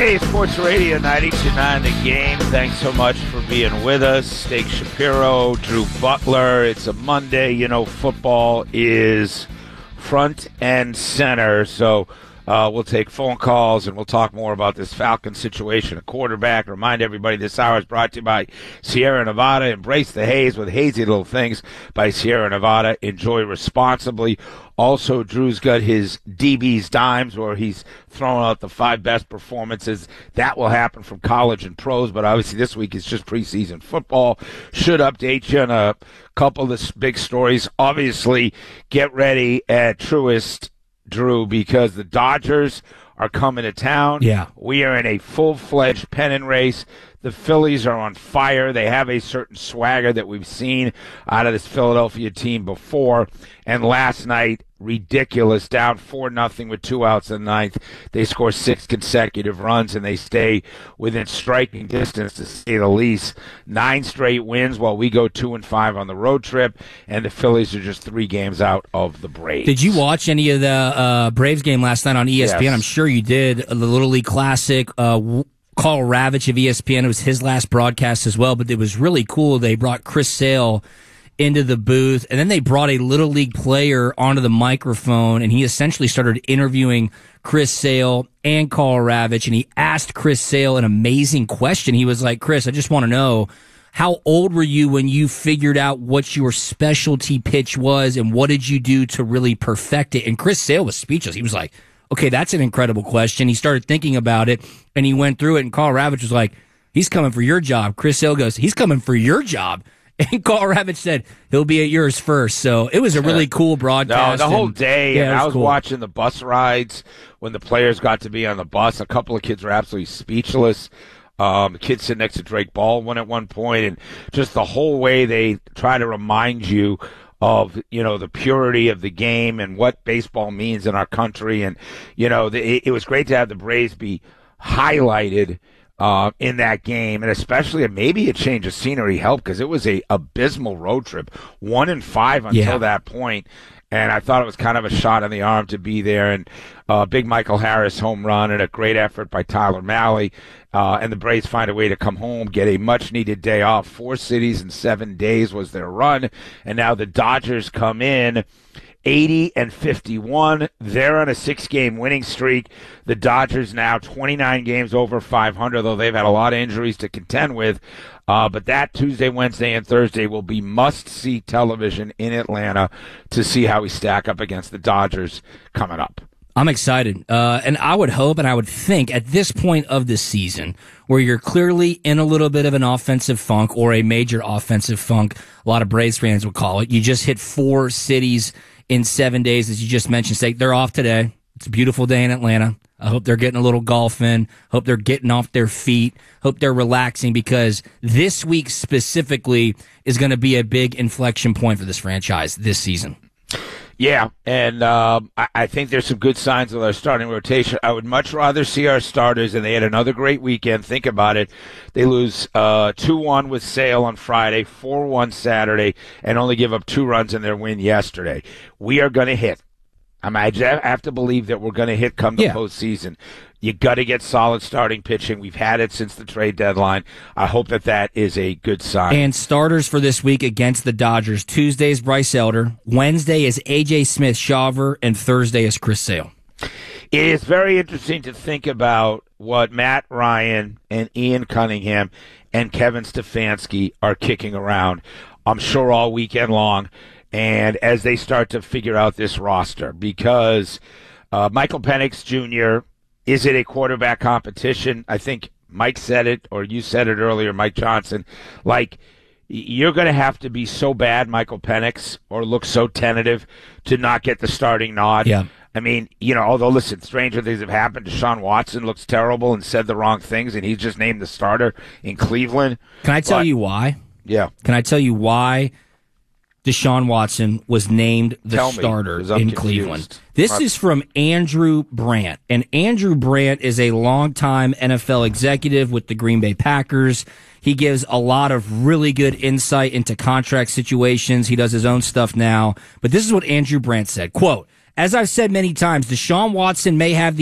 Hey, Sports Radio 92.9 The Game. Thanks so much for being with us. Steak Shapiro, Drew Butler. It's a Monday. You know, football is front and center. So we'll take phone calls and we'll talk more about this Falcons situation. A quarterback. Remind everybody this hour is brought to you by Sierra Nevada. Embrace the haze with hazy little things by Sierra Nevada. Enjoy responsibly. Also, Drew's got his DB's Dimes, where he's throwing out the 5 best performances. That will happen from college and pros, but obviously this week is just preseason football. Should update you on a couple of the big stories. Obviously, get ready at Truist, Drew, because the Dodgers are coming to town. Yeah. We are in a full-fledged pennant race. The Phillies are on fire. They have a certain swagger that we've seen out of this Philadelphia team before. And last night, ridiculous, down 4-0 with 2 outs in the ninth. They score 6 consecutive runs, and they stay within striking distance, to say the least. 9 straight wins while we go 2-5 on the road trip, and the Phillies are just 3 games out of the Braves. Did you watch any of the Braves game last night on ESPN? Yes. I'm sure you did. The Little League Classic. Carl Ravitch of ESPN. It was his last broadcast as well, but it was really cool. They brought Chris Sale into the booth, and then they brought a Little League player onto the microphone, and he essentially started interviewing Chris Sale and Carl Ravitch, and he asked Chris Sale an amazing question. He was like, Chris, I just want to know, how old were you when you figured out what your specialty pitch was, and what did you do to really perfect it? And Chris Sale was speechless. He was like, okay, that's an incredible question. He started thinking about it, and he went through it, and Carl Ravitch was like, he's coming for your job. Chris Sale goes, he's coming for your job. And Carl Ravitch said, he'll be at yours first. So it was a really cool broadcast. No, the whole day. Yeah, and I was cool. watching the bus rides when the players got to be on the bus. A couple of kids were absolutely speechless. The kid sitting next to Drake Baldwin at one point, and just the whole way they try to remind you of, you know, the purity of the game and what baseball means in our country. And, you know, it was great to have the Braves be highlighted in that game, and especially maybe a change of scenery helped, because it was a abysmal road trip, 1-5 until that point. And I thought it was kind of a shot in the arm to be there. And big Michael Harris home run and a great effort by Tyler Mahle. And the Braves find a way to come home, get a much-needed day off. 4 cities in 7 days was their run. And now the Dodgers come in 80-51. They're on a 6-game winning streak. The Dodgers now 29 games over 500, though they've had a lot of injuries to contend with. But that Tuesday, Wednesday, and Thursday will be must-see television in Atlanta to see how we stack up against the Dodgers coming up. I'm excited. And I would hope and I would think at this point of the season, where you're clearly in a little bit of an offensive funk, or a major offensive funk, a lot of Braves fans would call it. You just hit 4 cities in 7 days, as you just mentioned. Say they're off today. It's a beautiful day in Atlanta. I hope they're getting a little golf in. Hope they're getting off their feet. Hope they're relaxing, because this week specifically is going to be a big inflection point for this franchise this season. Yeah, and I think there's some good signs with our starting rotation. I would much rather see our starters, and they had another great weekend. Think about it. They lose 2-1 with Sale on Friday, 4-1 Saturday, and only give up 2 runs in their win yesterday. We are going to hit. I have to believe that we're going to hit come the postseason. You got to get solid starting pitching. We've had it since the trade deadline. I hope that is a good sign. And starters for this week against the Dodgers: Tuesday is Bryce Elder, Wednesday is A.J. Smith-Shawver, and Thursday is Chris Sale. It is very interesting to think about what Matt Ryan and Ian Cunningham and Kevin Stefanski are kicking around, I'm sure all weekend long, and as they start to figure out this roster, because Michael Penix Jr., is it a quarterback competition? I think Mike said it, or you said it earlier, Mike Johnson. Like, you're going to have to be so bad, Michael Penix, or look so tentative to not get the starting nod. Yeah. I mean, you know, although, listen, stranger things have happened. Deshaun Watson looks terrible and said the wrong things, and he's just named the starter in Cleveland. Can I tell you why? Yeah. Can I tell you why Deshaun Watson was named the starter in Cleveland? This is from Andrew Brandt. And Andrew Brandt is a longtime NFL executive with the Green Bay Packers. He gives a lot of really good insight into contract situations. He does his own stuff now. But this is what Andrew Brandt said. Quote, "As I've said many times, Deshaun Watson may have the